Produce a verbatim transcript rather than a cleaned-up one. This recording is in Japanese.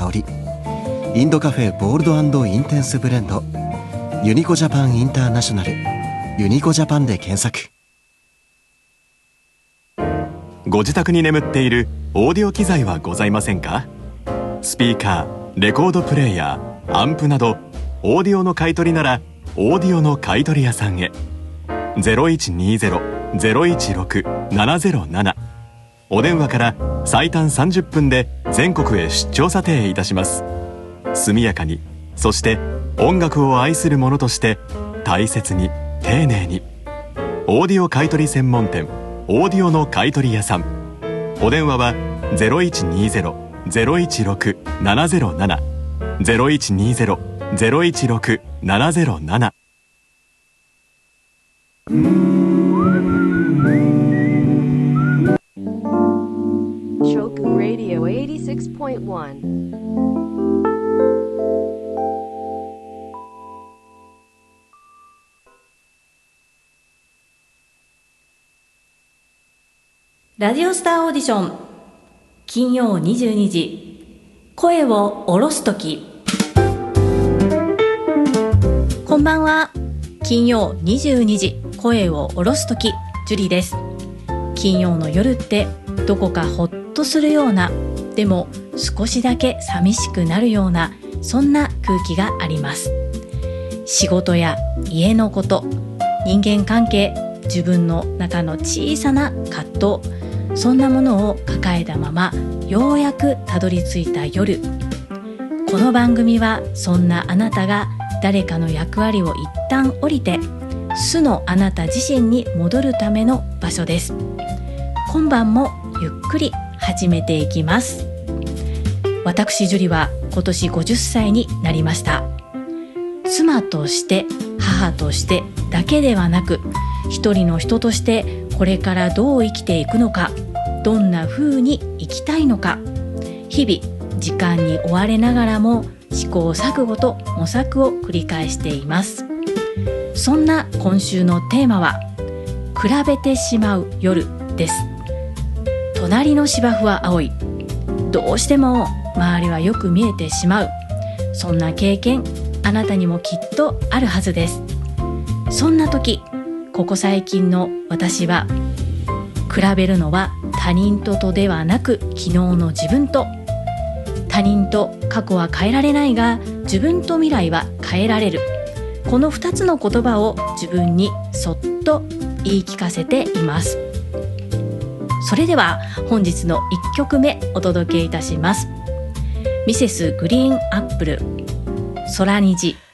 香り。インドカフェボールド&インテンスブレンド。ユニコジャパンインターナショナル、ユニコジャパンで検索。 ご自宅に眠っているオーディオ機材はございませんか？スピーカー、レコードプレーヤー、アンプなどオーディオの買い取りならオーディオの買い取り屋さんへ。 ゼロいちにゼロ ゼロいちろく ななゼロなな、お電話から最短さんじゅっぷんで全国へ出張査定いたします。速やかに、そして音楽を愛する者として大切に丁寧に。オーディオ買取専門店オーディオの買取屋さん。お電話は ゼロいちにゼロ ゼロいちろく ななゼロなな ゼロいちにゼロ ゼロいちろく ななゼロなな。 Shoku Radio eighty-six point one。 ラジオスターオーディション、金曜にじゅうにじ、声を下ろすとき。こんばんは。金曜にじゅうにじ、声を下ろすとき、ジュリです。金曜の夜ってどこかほっとするような、でも少しだけ寂しくなるような、そんな空気があります。仕事や家のこと、人間関係、自分の中の小さな葛藤、そんなものを抱えたままようやくたどり着いた夜。この番組はそんなあなたが誰かの役割を一旦降りて素のあなた自身に戻るための場所です。今晩もゆっくり始めていきます。私ジュリは今年ごじゅっさいになりました。妻として母としてだけではなく、一人の人としてこれからどう生きていくのか、どんな風に生きたいのか、日々時間に追われながらも試行錯誤と模索を繰り返しています。そんな今週のテーマは、比べてしまう夜です。隣の芝生は青い、どうしても周りはよく見えてしまう、そんな経験あなたにもきっとあるはずです。そんな時、ここ最近の私は、比べるのは他人ととではなく昨日の自分と。他人と過去は変えられないが、自分と未来は変えられる。このふたつの言葉を自分にそっと言い聞かせています。それでは本日のいっきょくめお届けいたします。ミセスグリーンアップル、空虹。